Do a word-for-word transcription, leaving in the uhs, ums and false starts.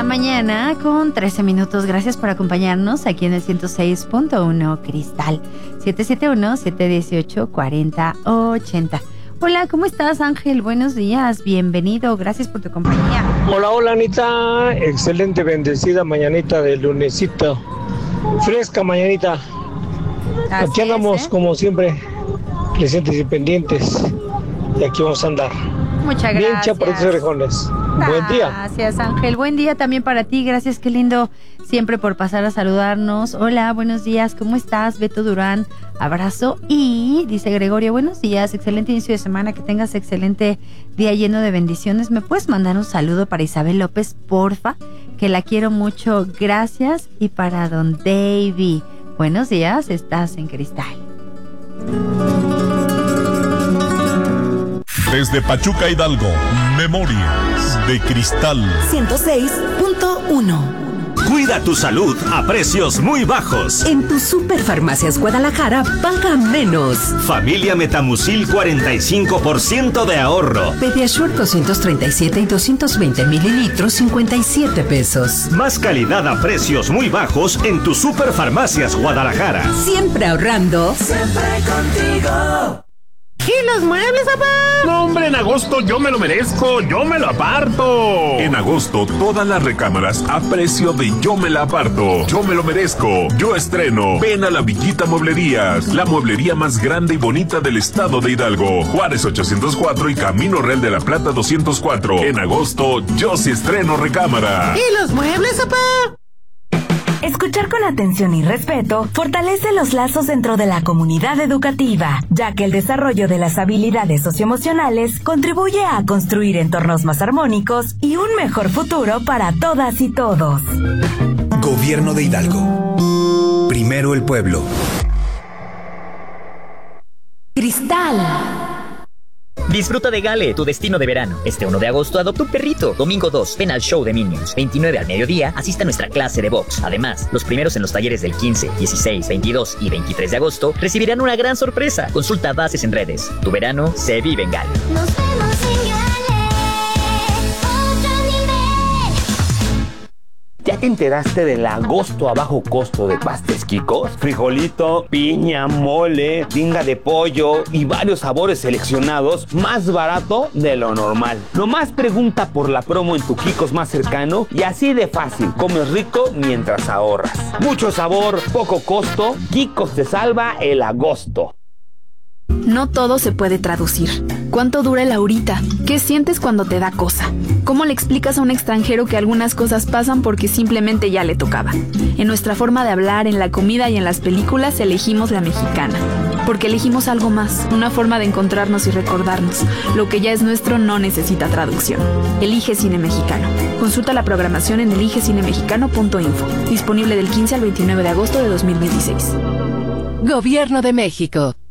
mañana con trece minutos. Gracias por acompañarnos aquí en el ciento seis punto uno Cristal. siete siete uno, siete uno ocho, cuatro cero ocho cero. Hola, ¿cómo estás, Ángel? Buenos días, bienvenido, gracias por tu compañía. Hola, hola, Anita. Excelente, bendecida mañanita de lunesito. Fresca mañanita. Así aquí andamos, es, ¿eh? como siempre, presentes y pendientes. Y aquí vamos a andar. Muchas gracias. Bien chaparritos y orejones. Buen día. Gracias, Ángel. Buen día también para ti. Gracias, qué lindo siempre por pasar a saludarnos. Hola, buenos días. ¿Cómo estás? Beto Durán, abrazo. Y dice Gregorio, buenos días. Excelente inicio de semana. Que tengas excelente día lleno de bendiciones. ¿Me puedes mandar un saludo para Isabel López, porfa? Que la quiero mucho. Gracias. Y para don Davey. Buenos días. Estás en Cristal. Desde Pachuca, Hidalgo, Memorias de Cristal. ciento seis punto uno. Cuida tu salud a precios muy bajos. En tus Superfarmacias Guadalajara, paga menos. Familia Metamucil, cuarenta y cinco por ciento de ahorro. Pediasure doscientos treinta y siete y doscientos veinte mililitros, cincuenta y siete pesos. Más calidad a precios muy bajos en tus Superfarmacias Guadalajara. Siempre ahorrando. Siempre contigo. ¿Y los muebles, papá? No, hombre, en agosto yo me lo merezco, yo me lo aparto. En agosto, todas las recámaras a precio de yo me la aparto. Yo me lo merezco, yo estreno. Ven a la Villita Mueblerías, la mueblería más grande y bonita del estado de Hidalgo. Juárez ochocientos cuatro y Camino Real de la Plata doscientos cuatro. En agosto, yo sí estreno recámara. ¿Y los muebles, papá? Escuchar con atención y respeto fortalece los lazos dentro de la comunidad educativa, ya que el desarrollo de las habilidades socioemocionales contribuye a construir entornos más armónicos y un mejor futuro para todas y todos. Gobierno de Hidalgo. Primero el pueblo. Cristal. Disfruta de Gale, tu destino de verano. Este uno de agosto adopta un perrito. Domingo dos, ven al show de Minions. veintinueve al mediodía, asista a nuestra clase de box. Además, los primeros en los talleres del quince, dieciséis, veintidós y veintitrés de agosto recibirán una gran sorpresa. Consulta bases en redes. Tu verano se vive en Gale. Nos vemos en Gale. ¿Ya te enteraste del agosto a bajo costo de Pastes Quicos? Frijolito, piña, mole, tinga de pollo y varios sabores seleccionados más barato de lo normal. Nomás pregunta por la promo en tu Quicos más cercano y así de fácil, comes rico mientras ahorras. Mucho sabor, poco costo, Quicos te salva el agosto. No todo se puede traducir. ¿Cuánto dura el ahorita? ¿Qué sientes cuando te da cosa? ¿Cómo le explicas a un extranjero que algunas cosas pasan porque simplemente ya le tocaba? En nuestra forma de hablar, en la comida y en las películas elegimos la mexicana. Porque elegimos algo más, una forma de encontrarnos y recordarnos. Lo que ya es nuestro no necesita traducción. Elige Cine Mexicano. Consulta la programación en elige cine mexicano punto info. Disponible del quince al veintinueve de agosto de dos mil dieciséis. Gobierno de México.